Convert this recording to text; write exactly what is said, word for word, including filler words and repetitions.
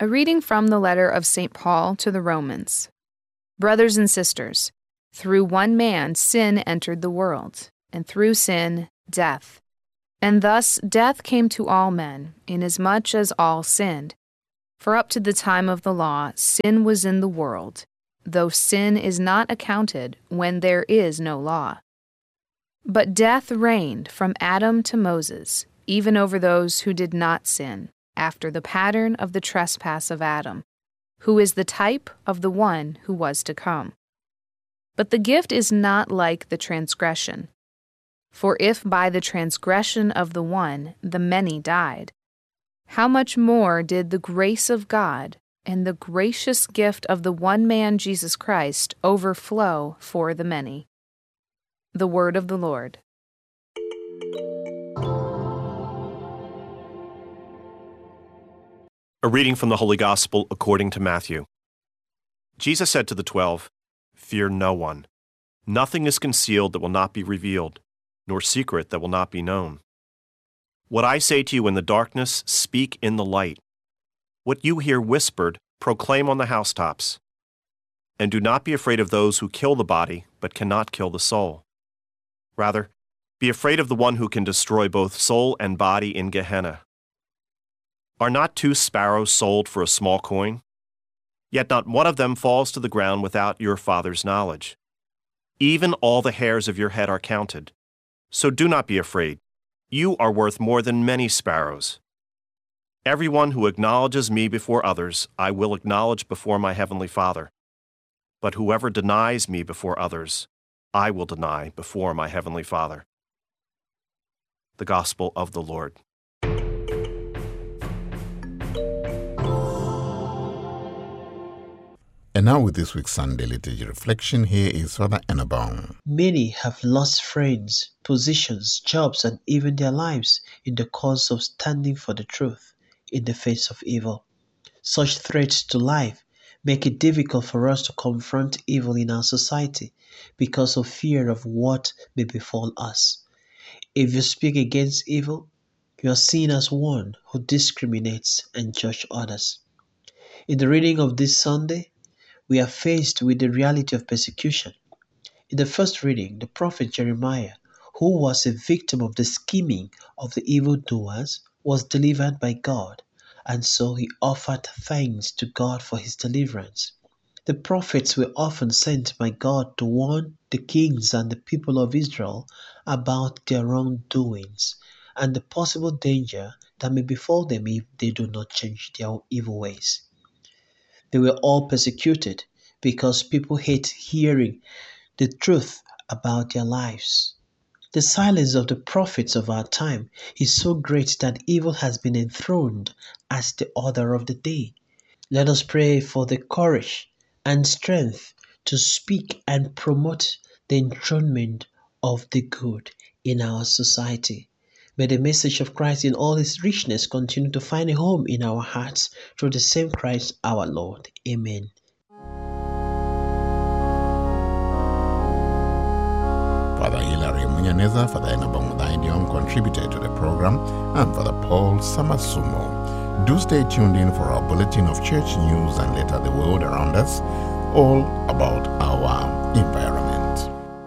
A reading from the letter of Saint Paul to the Romans. Brothers and sisters, through one man sin entered the world, and through sin, death. And thus death came to all men, inasmuch as all sinned. For up to the time of the law, sin was in the world, though sin is not accounted when there is no law. But death reigned from Adam to Moses, even over those who did not sin, after the pattern of the trespass of Adam, who is the type of the one who was to come. But the gift is not like the transgression. For if by the transgression of the one the many died, how much more did the grace of God and the gracious gift of the one man Jesus Christ overflow for the many? The word of the Lord. A reading from the Holy Gospel according to Matthew. Jesus said to the twelve, "Fear no one. Nothing is concealed that will not be revealed, nor secret that will not be known. What I say to you in the darkness, speak in the light. What you hear whispered, proclaim on the housetops. And do not be afraid of those who kill the body, but cannot kill the soul. Rather, be afraid of the one who can destroy both soul and body in Gehenna. Are not two sparrows sold for a small coin? Yet not one of them falls to the ground without your Father's knowledge. Even all the hairs of your head are counted. So do not be afraid. You are worth more than many sparrows. Everyone who acknowledges me before others, I will acknowledge before my heavenly Father. But whoever denies me before others, I will deny before my heavenly Father." The Gospel of the Lord. And now with this week's Sunday Liturgy Reflection, here is Father Enabong. Many have lost friends, positions, jobs, and even their lives in the cause of standing for the truth in the face of evil. Such threats to life make it difficult for us to confront evil in our society because of fear of what may befall us. If you speak against evil, you are seen as one who discriminates and judges others. In the reading of this Sunday, we are faced with the reality of persecution. In the first reading, the prophet Jeremiah, who was a victim of the scheming of the evildoers, was delivered by God, and so he offered thanks to God for his deliverance. The prophets were often sent by God to warn the kings and the people of Israel about their wrongdoings and the possible danger that may befall them if they do not change their evil ways. They were all persecuted because people hate hearing the truth about their lives. The silence of the prophets of our time is so great that evil has been enthroned as the order of the day. Let us pray for the courage and strength to speak and promote the enthronement of the good in our society. May the message of Christ in all its richness continue to find a home in our hearts through the same Christ our Lord. Amen. Father Hilary Munyaneza, Father Enabong Daidion contributed to the program, and Father Paul Samasumo. Do stay tuned in for our bulletin of church news and later the world around us, all about our environment.